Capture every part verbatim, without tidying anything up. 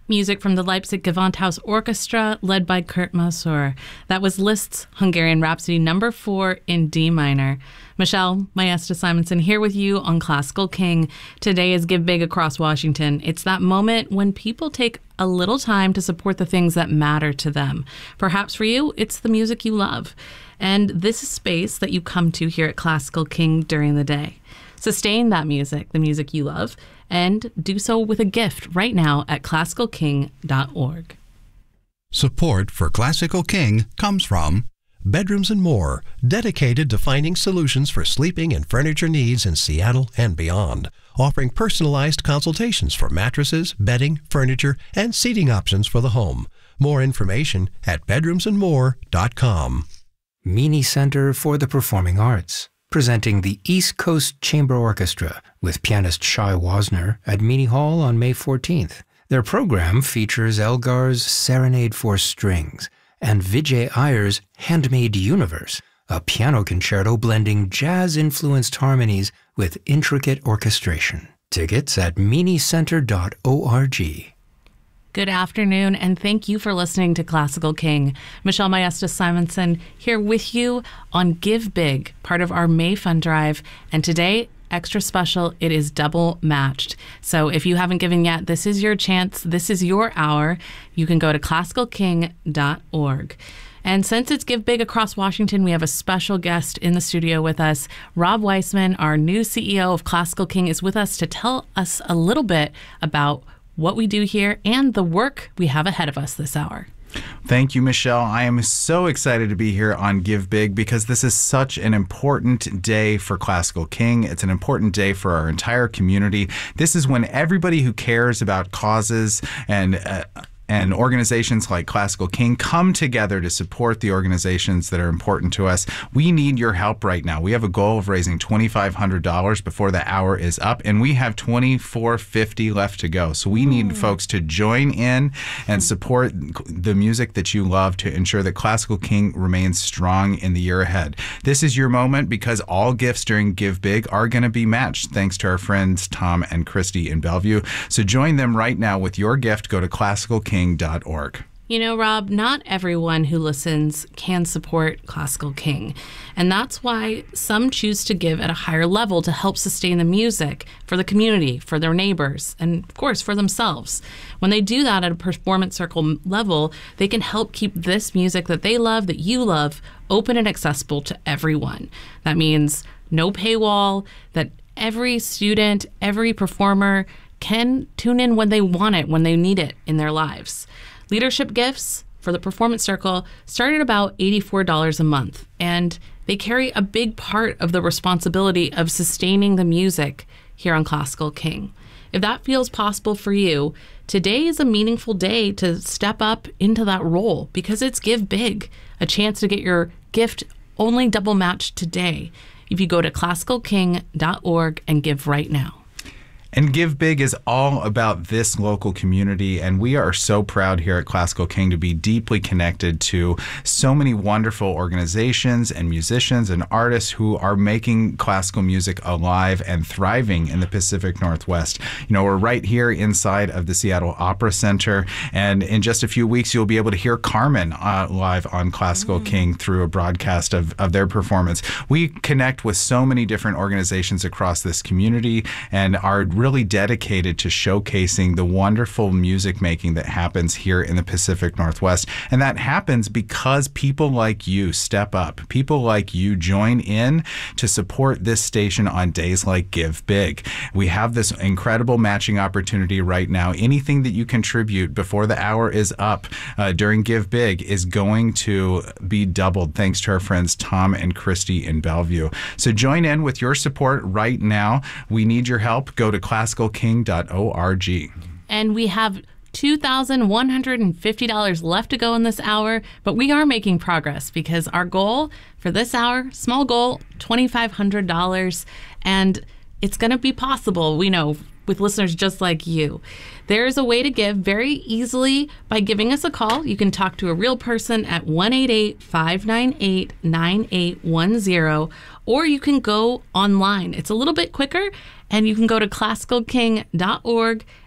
Music from the Leipzig Gewandhaus Orchestra, led by Kurt Masur. That was Liszt's Hungarian Rhapsody number four in D minor. Michelle Maesta Simonson here with you on Classical King. Today is Give Big Across Washington. It's that moment when people take a little time to support the things that matter to them. Perhaps for you, it's the music you love. And this is space that you come to here at Classical King during the day. Sustain that music, the music you love, and do so with a gift right now at classical king dot org. Support for Classical King comes from Bedrooms and More, dedicated to finding solutions for sleeping and furniture needs in Seattle and beyond, offering personalized consultations for mattresses, bedding, furniture, and seating options for the home. More information at bedrooms and more dot com. Meany Center for the Performing Arts, presenting the East Coast Chamber Orchestra with pianist Shai Wasner at Meany Hall on May fourteenth. Their program features Elgar's Serenade for Strings and Vijay Iyer's Handmade Universe, a piano concerto blending jazz-influenced harmonies with intricate orchestration. Tickets at meany center dot org. Good afternoon, and thank you for listening to Classical King. Michelle Maesta Simonson here with you on Give Big, part of our May Fund Drive. And today, extra special, it is double matched. So if you haven't given yet, this is your chance. This is your hour. You can go to classical king dot org. And since it's Give Big Across Washington, we have a special guest in the studio with us. Rob Weissman, our new C E O of Classical King, is with us to tell us a little bit about what we do here and the work we have ahead of us this hour. Thank you, Michelle. I am so excited to be here on Give Big because this is such an important day for Classical King. It's an important day for our entire community. This is when everybody who cares about causes and uh, and organizations like Classical King come together to support the organizations that are important to us. We need your help right now. We have a goal of raising twenty-five hundred dollars before the hour is up, and we have twenty-four fifty left to go. So we need mm. folks to join in and support the music that you love to ensure that Classical King remains strong in the year ahead. This is your moment because all gifts during Give Big are going to be matched thanks to our friends Tom and Christy in Bellevue. So join them right now with your gift. Go to classical king dot org. You know, Rob, not everyone who listens can support Classical King. And that's why some choose to give at a higher level to help sustain the music for the community, for their neighbors, and of course for themselves. When they do that at a performance circle level, they can help keep this music that they love, that you love, open and accessible to everyone. That means no paywall, that every student, every performer can tune in when they want it, when they need it in their lives. Leadership gifts for the Performance Circle start at about eighty-four dollars a month, and they carry a big part of the responsibility of sustaining the music here on Classical King. If that feels possible for you, today is a meaningful day to step up into that role because it's Give Big, a chance to get your gift only double matched today if you go to classical king dot org and give right now. And Give Big is all about this local community, and we are so proud here at Classical King to be deeply connected to so many wonderful organizations and musicians and artists who are making classical music alive and thriving in the Pacific Northwest. You know, we're right here inside of the Seattle Opera Center, and in just a few weeks you'll be able to hear Carmen uh, live on Classical mm. King through a broadcast of, of their performance. We connect with so many different organizations across this community and are really dedicated to showcasing the wonderful music making that happens here in the Pacific Northwest. And that happens because people like you step up. People like you join in to support this station on days like Give Big. We have this incredible matching opportunity right now. Anything that you contribute before the hour is up uh, during Give Big is going to be doubled thanks to our friends Tom and Christy in Bellevue. So join in with your support right now. We need your help. Go to classical king dot org. And we have two thousand one hundred fifty dollars left to go in this hour, but we are making progress because our goal for this hour, small goal, twenty-five hundred dollars, and it's going to be possible, we know, with listeners just like you. There's a way to give very easily by giving us a call. You can talk to a real person at one eight eight, five nine eight, nine eight one zero, or you can go online. It's a little bit quicker, and you can go to classical king dot org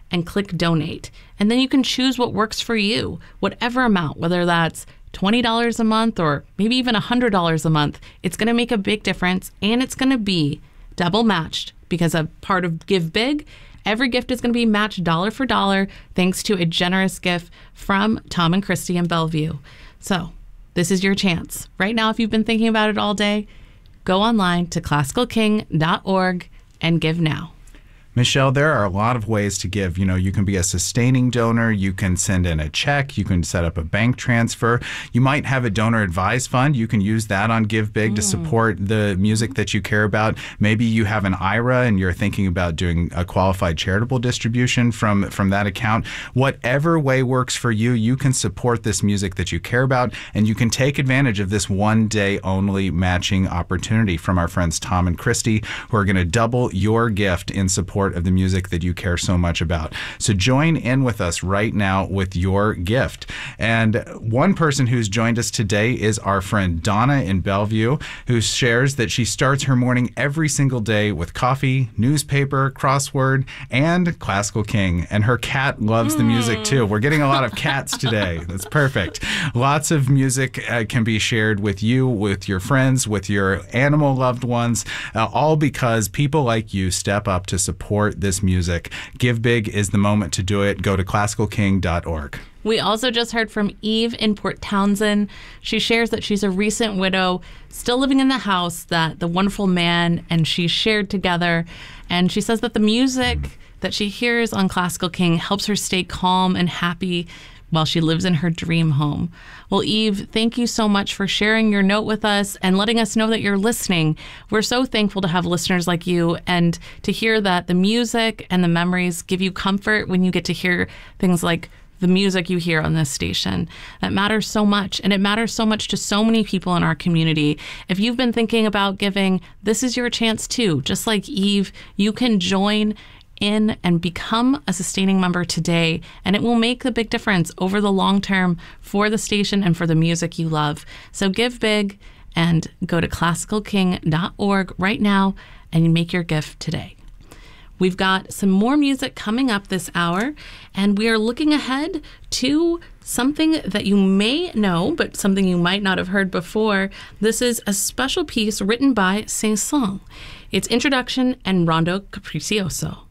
and click donate. And then you can choose what works for you, whatever amount, whether that's twenty dollars a month or maybe even one hundred dollars a month. It's going to make a big difference, and it's going to be double matched because a part of Give Big, every gift is going to be matched dollar for dollar thanks to a generous gift from Tom and Christy in Bellevue. So this is your chance. Right now, if you've been thinking about it all day, go online to classical king dot org and give now. Michelle, there are a lot of ways to give. You know, you can be a sustaining donor. You can send in a check. You can set up a bank transfer. You might have a donor advised fund. You can use that on Give Big mm. to support the music that you care about. Maybe you have an I R A and you're thinking about doing a qualified charitable distribution from, from that account. Whatever way works for you, you can support this music that you care about, and you can take advantage of this one day only matching opportunity from our friends Tom and Christy, who are going to double your gift in support of the music that you care so much about. So join in with us right now with your gift. And one person who's joined us today is our friend Donna in Bellevue, who shares that she starts her morning every single day with coffee, newspaper, crossword, and Classical King. And her cat loves mm. the music too. We're getting a lot of cats today. That's perfect. Lots of music uh, can be shared with you, with your friends, with your animal loved ones, uh, all because people like you step up to support this music. Give Big is the moment to do it. Go to classical king dot org. We also just heard from Eve in Port Townsend. She shares that she's a recent widow, still living in the house that the wonderful man and she shared together. And she says that the music that she hears on Classical King helps her stay calm and happy while she lives in her dream home. Well, Eve, thank you so much for sharing your note with us and letting us know that you're listening. We're so thankful to have listeners like you and to hear that the music and the memories give you comfort when you get to hear things like the music you hear on this station. That matters so much, and it matters so much to so many people in our community. If you've been thinking about giving, this is your chance too. Just like Eve, you can join in and become a sustaining member today, and it will make a big difference over the long term for the station and for the music you love. So give big and go to classical king dot org right now and make your gift today. We've got some more music coming up this hour, and we are looking ahead to something that you may know, but something you might not have heard before. This is a special piece written by Saint-Saëns. It's Introduction and Rondo Capriccioso.